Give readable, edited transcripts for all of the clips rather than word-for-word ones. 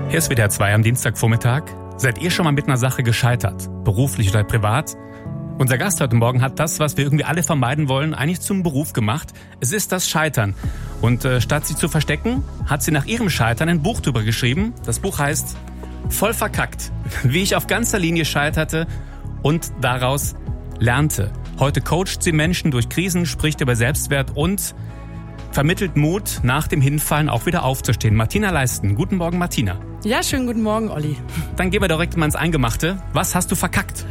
Hier ist WDR 2 am Dienstagvormittag. Seid ihr schon mal mit einer Sache gescheitert? Beruflich oder privat? Unser Gast heute Morgen hat das, was wir irgendwie alle vermeiden wollen, eigentlich zum Beruf gemacht. Es ist das Scheitern. Und statt sich zu verstecken, hat sie nach ihrem Scheitern ein Buch drüber geschrieben. Das Buch heißt Voll verkackt. Wie ich auf ganzer Linie scheiterte und daraus lernte. Heute coacht sie Menschen durch Krisen, spricht über Selbstwert und vermittelt Mut, nach dem Hinfallen auch wieder aufzustehen. Martina Leisten. Guten Morgen, Martina. Ja, schönen guten Morgen, Olli. Dann gehen wir direkt mal ins Eingemachte. Was hast du verkackt?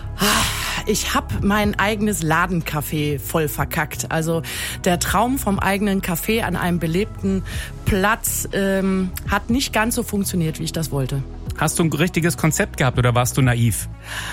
Ich habe mein eigenes Ladencafé voll verkackt. Also der Traum vom eigenen Café an einem belebten Platz hat nicht ganz so funktioniert, wie ich das wollte. Hast du ein richtiges Konzept gehabt oder warst du naiv?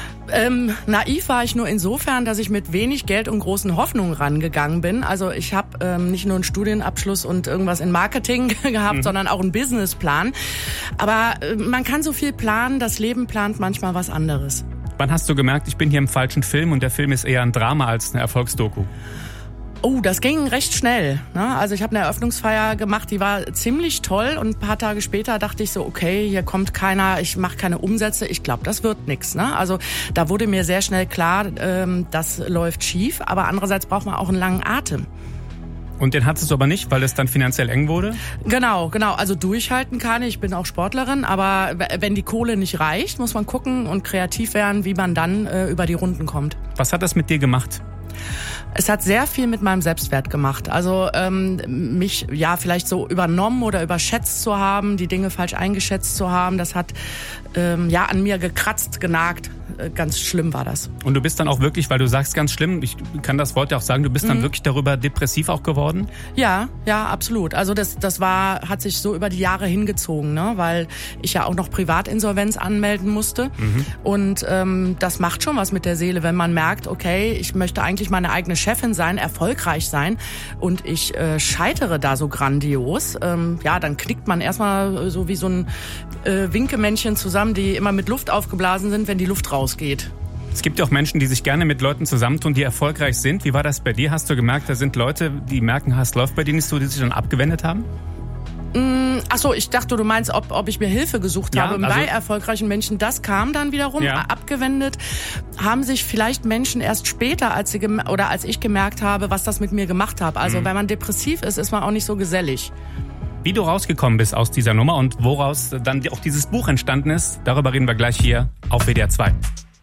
Naiv war ich nur insofern, dass ich mit wenig Geld und großen Hoffnungen rangegangen bin. Also ich habe nicht nur einen Studienabschluss und irgendwas in Marketing gehabt, sondern auch einen Businessplan. Aber man kann so viel planen, das Leben plant manchmal was anderes. Wann hast du gemerkt, ich bin hier im falschen Film und der Film ist eher ein Drama als eine Erfolgsdoku? Oh, das ging recht schnell. Also ich habe eine Eröffnungsfeier gemacht, die war ziemlich toll und ein paar Tage später dachte ich so, okay, hier kommt keiner, ich mache keine Umsätze, ich glaube, das wird nichts. Also da wurde mir sehr schnell klar, das läuft schief, aber andererseits braucht man auch einen langen Atem. Und den hattest du aber nicht, weil es dann finanziell eng wurde? Genau. Also durchhalten kann ich bin auch Sportlerin, aber wenn die Kohle nicht reicht, muss man gucken und kreativ werden, wie man dann über die Runden kommt. Was hat das mit dir gemacht? Es hat sehr viel mit meinem Selbstwert gemacht. Also mich vielleicht so übernommen oder überschätzt zu haben, die Dinge falsch eingeschätzt zu haben, das hat an mir gekratzt, genagt. Ganz schlimm war das. Und du bist dann auch wirklich, weil du sagst ganz schlimm, ich kann das Wort ja auch sagen, du bist dann wirklich darüber depressiv auch geworden? Ja, absolut. Also das hat sich so über die Jahre hingezogen, ne? Weil ich ja auch noch Privatinsolvenz anmelden musste. Und das macht schon was mit der Seele, wenn man merkt, okay, ich möchte eigentlich meine eigene Chefin sein, erfolgreich sein und ich scheitere da so grandios. Dann knickt man erstmal so wie so ein Winkemännchen zusammen, die immer mit Luft aufgeblasen sind, wenn die Luft rausgeht. Es gibt ja auch Menschen, die sich gerne mit Leuten zusammentun, die erfolgreich sind. Wie war das bei dir? Hast du gemerkt, da sind Leute, die merken, es läuft bei denen nicht so, die sich dann abgewendet haben? Achso, ich dachte, du meinst, ob ich mir Hilfe gesucht habe bei erfolgreichen Menschen. Das kam dann wiederum. Abgewendet haben sich vielleicht Menschen erst später, als ich gemerkt habe, was das mit mir gemacht hat. Also wenn man depressiv ist man auch nicht so gesellig. Wie du rausgekommen bist aus dieser Nummer und woraus dann auch dieses Buch entstanden ist, darüber reden wir gleich hier auf WDR 2.